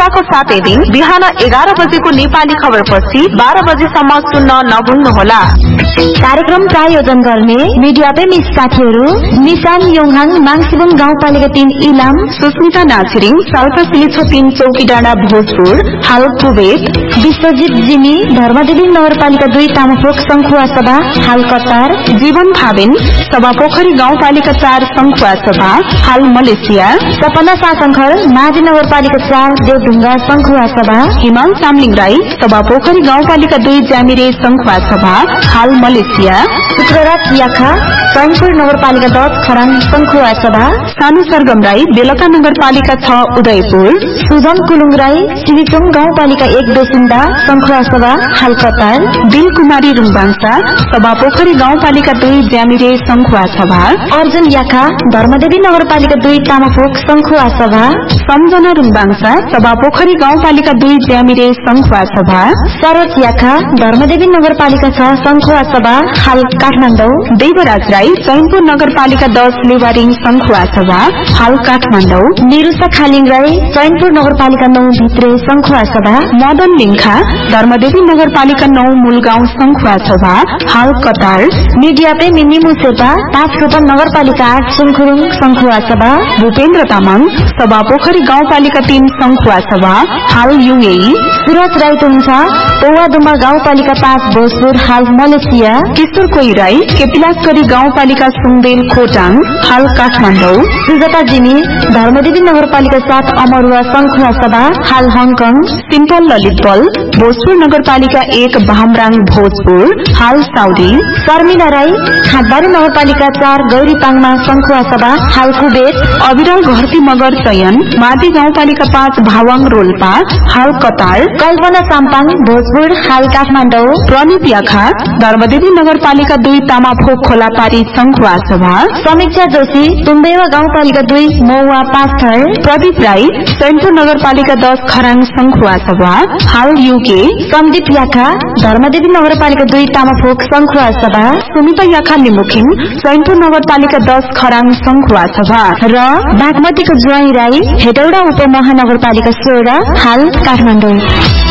हप्ताको 7 दिन बिहान 11 बजेको नेपाली खबरपछि 12 बजेसम्म सुन्न नभुल्नुहोला। कार्यक्रम प्रायोजन गर्ने मिडिया प्रेमी साथीहरू निशान योङहाङ माङसिबुङ गाउँपालिका 3 इलाम, सुस्मिता नाछिरिङ साल्पा सिलिछो 3 चौकीडाँडा भोजपुर, हाल कुवेत, विश्वजित जिमी धर्मदेवी नगरपालिका 2 तामाफोक संखुवा सभा, हाल कतार, जीवन भावेन सभापोखरी गाउँपालिका 4 संखुवा सभा, हाल मलेसिया, सपना सासंखर माझी नगरपालिका 4 देवढुङ्गा संखुवा सभा, हिमाल चामलिङ राई सभापोखरी गाउँपालिका 2 ज्यामिरे संखुवा सभा, हाल मलेसिया, शुक्रराज याखा चैनपुर नगरपालिका 10 खराङ संखुवा सभा, सानु सरगम राई बेलका नगरपालिका 6 उदयपुर, सुजन कुलुङ राई सिलिचुङ गाउँपालिका 1 बेसिन्दा संखुवा सभा, हाल कतार, दिल कुमारी रुङबाङसा सभापोखरी गाउँपालिका 2 ज्यामिरे संखुवा सभा, अर्जुन याखा धर्मदेवी नगरपालिका 2 तामाफोक संखुवा सभा, सम्झना रुङबाङसा सभापोखरी गाउँपालिका 2 ज्यामिरे संखुवा सभा, सरोज याखा धर्मदेवी नगरपालिका 6 संखुवा सभा, हाल काठमाडौँ, देवराज राई चैनपुर नगरपालिका 10 लेवारिङ संखुवा सभा, हाल काठमाडौँ, निरुषा खालिङ राई चैनपुर नगरपालिका 9 भित्रे संखुवा सभा, मदन लिङ्खा धर्मदेवी नगरपालिका 9 मूलगाउँ संखुवा सभा, हाल कतार, मिडिया प्रेमी निमु शेर्पा ताजखोपन नगरपालिका 8 सुनखुरुङ संखुवा सभा, भूपेन्द्र तामाङ सभापोखरी गाउँपालिका 3 संखुवा सभा, हाल यूएई, सुरज राई टुङसा पौवादुमा गाउँपालिका 5 भोजपुर, हाल मलेसिया, किशोर कोई राई केपिलासकरी गाउँपालिका सुङदेल खोटाङ, हाल काठमाडौँ, सुजता जिमी धर्मदेवी नगरपालिका 7 अमरुवा संखुवा सभा, हाल हङकङ, सिम्पल ललितपल भोजपुर नगरपालिका 1 भामराङ भोजपुर, हाल साउदी, शर्मिला राई खाटबारी नगरपालिका 4 गौरीपाङमा संखुवा सभा, हाल कुवेत, अविरल घरती मगर चयन मादी गाउँपालिका 5 भावाङ रोल्पा, हाल कतार, कल्पना साम्पाङ भोजपुर, हाल काठमाडौँ, प्रणित याखा धर्मदेवी नगरपालिका 2 तामाफोक खोलापारी संखुवा सभा, समीक्षा जोशी तुम्बेवा गाउँपालिका 2 मौवा 5 थर, प्रदीप राई चैनपुर नगरपालिका 10 खराङ संखुवा सभा, हाल यूके, सन्दीप याखा धर्मदेवी नगरपालिका 2 तामाफोक संखुवा सभा, सुमिता याखा निमुखिङ चैनपुर नगरपालिका 10 खराङ संखुवा सभा र बागमतीको ज्वाई राई हेटौडा उपमहानगरपालिका 16 हाल काठमाडौँ।